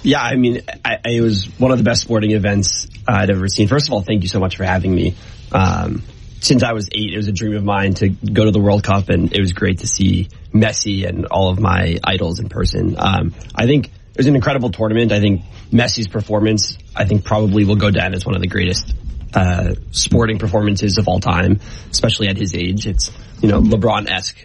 Yeah, I mean, it was one of the best sporting events I'd ever seen. First of all, thank you so much for having me. Since I was 8, it was a dream of mine to go to the World Cup, and it was great to see Messi and all of my idols in person. I think it was an incredible tournament. I think Messi's performance, probably will go down as one of the greatest sporting performances of all time, especially at his age. It's, LeBron-esque,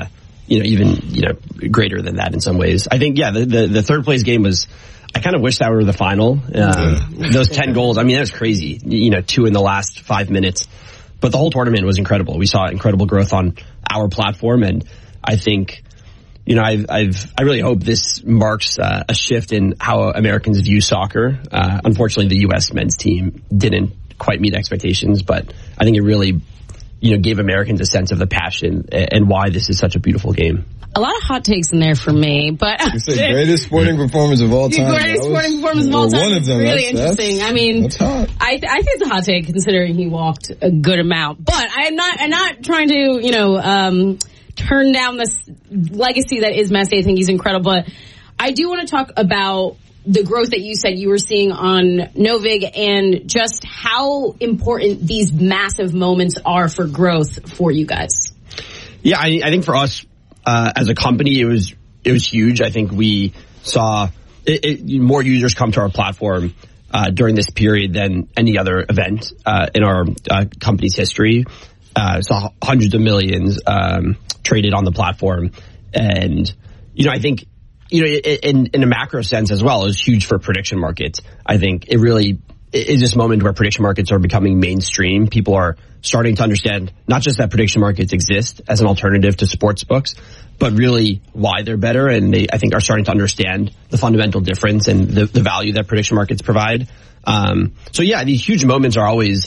even greater than that in some ways. I think, the third place game was, I kind of wish that were the final. Those 10 goals, that was crazy. 2 in the last 5 minutes. But the whole tournament was incredible. We saw incredible growth on our platform, and I think, I really hope this marks a shift in how Americans view soccer. Unfortunately, the U.S. men's team didn't quite meet expectations, but I think it really, gave Americans a sense of the passion and why this is such a beautiful game. A lot of hot takes in there for me, but you said greatest sporting performance of all time. Greatest sporting performance of all time. One of them. Really interesting. That's hot. I think it's a hot take considering he walked a good amount. But I'm not trying to turn down this legacy that is Messi. I think he's incredible. But I do want to talk about the growth that you said you were seeing on Novig and just how important these massive moments are for growth for you guys. Yeah, I think for us, as a company, it was huge. I think we saw more users come to our platform during this period than any other event in our company's history. Saw hundreds of millions traded on the platform, and I think in a macro sense as well, it was huge for prediction markets. I think it really is this moment where prediction markets are becoming mainstream. People are starting to understand not just that prediction markets exist as an alternative to sports books, but really why they're better. And they, I think, are starting to understand the fundamental difference and the value that prediction markets provide. These huge moments are always,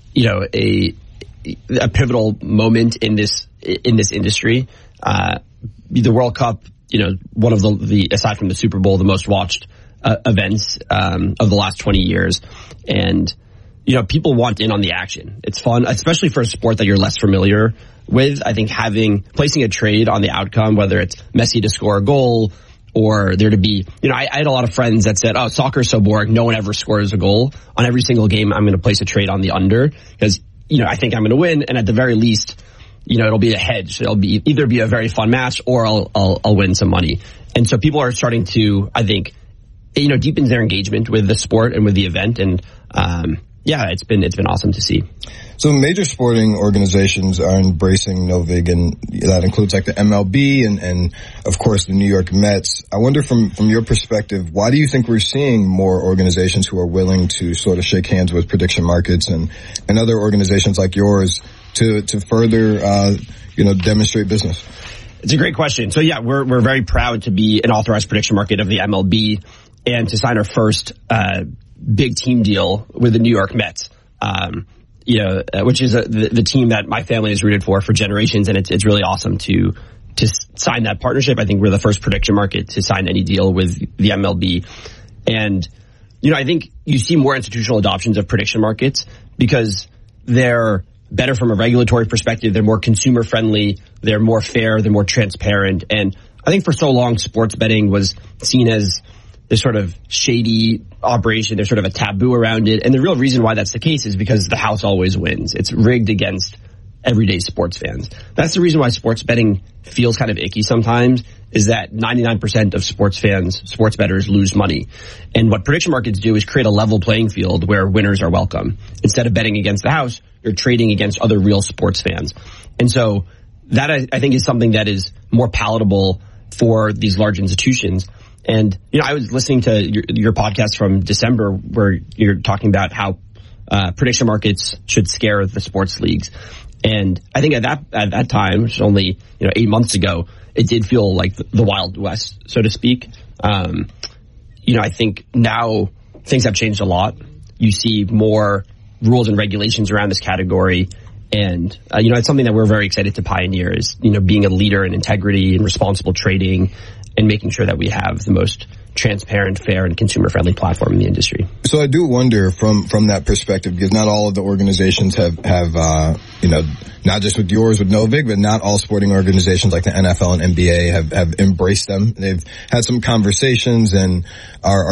a pivotal moment in this industry. The World Cup, one of the aside from the Super Bowl, the most watched events of the last 20 years. And, people want in on the action. It's fun, especially for a sport that you're less familiar with. I think placing a trade on the outcome, whether it's Messi to score a goal or there to be, I had a lot of friends that said, oh, soccer's so boring. No one ever scores a goal. On every single game, I'm going to place a trade on the under because, I think I'm going to win. And at the very least, it'll be a hedge. It'll be either be a very fun match or I'll win some money. And so people are starting to, I think, deepens their engagement with the sport and with the event. And, it's been awesome to see. So major sporting organizations are embracing Novig, and that includes like the MLB and of course the New York Mets. I wonder from your perspective, why do you think we're seeing more organizations who are willing to sort of shake hands with prediction markets and other organizations like yours to further, demonstrate business? It's a great question. So we're very proud to be an authorized prediction market of the MLB and to sign our first, big team deal with the New York Mets, which is the team that my family has rooted for generations. And it's really awesome to sign that partnership. I think we're the first prediction market to sign any deal with the MLB. And, I think you see more institutional adoptions of prediction markets because they're better from a regulatory perspective. They're more consumer friendly. They're more fair. They're more transparent. And I think for so long, sports betting was seen as this sort of shady operation. There's sort of a taboo around it. And the real reason why that's the case is because the house always wins. It's rigged against everyday sports fans. That's the reason why sports betting feels kind of icky sometimes, is that 99% of sports bettors lose money. And what prediction markets do is create a level playing field where winners are welcome. Instead of betting against the house, you're trading against other real sports fans. And so that I think is something that is more palatable for these large institutions. And, I was listening to your podcast from December where you're talking about how prediction markets should scare the sports leagues. And I think at that time, which was only, 8 months ago, it did feel like the Wild West, so to speak. I think now things have changed a lot. You see more rules and regulations around this category. And, it's something that we're very excited to pioneer is, being a leader in integrity and responsible trading and making sure that we have the most transparent, fair, and consumer-friendly platform in the industry. So I do wonder from that perspective, because not all of the organizations have not just with yours with Novig, but not all sporting organizations like the NFL and NBA have embraced them. They've had some conversations and are